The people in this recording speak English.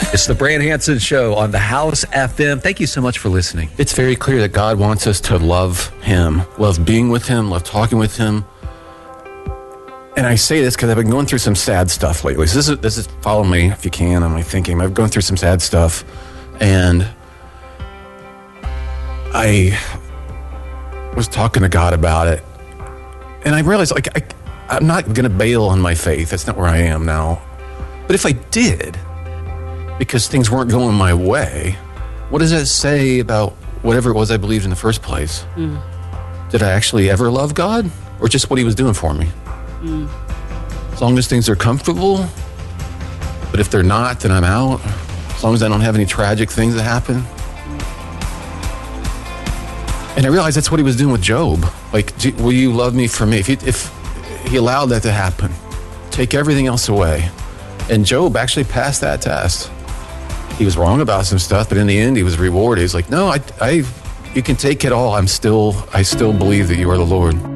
It's the Brand Hansen Show on the House FM. Thank you so much for listening. It's very clear that God wants us to love Him, love being with Him, love talking with Him. And I say this because I've been going through some sad stuff lately. So this is follow me if you can on my thinking. I've gone through some sad stuff, and I was talking to God about it, and I realized I'm not going to bail on my faith. That's not where I am now. But if I did, because things weren't going my way, what does that say about whatever it was I believed in the first place? Did I actually ever love God, or just what He was doing for me? As long as things are comfortable, but if they're not, then I'm out. As long as I don't have any tragic things that happen. And I realized that's what He was doing with Job. Like, will you love me for me? If He allowed that to happen, take everything else away. And Job actually passed that test. He was wrong about some stuff, but in the end, he was rewarded. He's like, no, you can take it all. I still believe that you are the Lord.